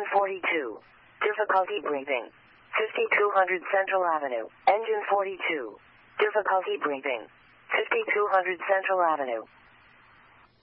Engine 42. Difficulty breathing. 5200 Central Avenue. Engine 42. Difficulty breathing. 5200 Central Avenue.